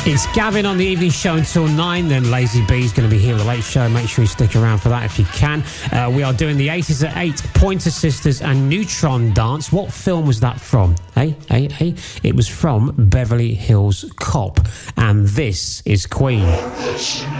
It's Gavin on the evening show until 9. Then Lazy B's going to be here with the late show. Make sure you stick around for that if you can. We are doing the 80s at 8, Pointer Sisters and Neutron Dance. What film was that from? Hey? It was from Beverly Hills Cop. And this is Queen.